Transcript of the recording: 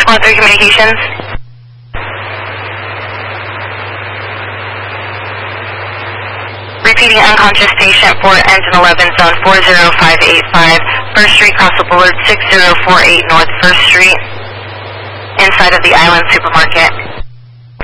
613 Communications. Repeating, unconscious patient for engine 11, zone 40585, 1st Street, Castle Boulevard, 6048 North 1st Street, inside of the Island Supermarket.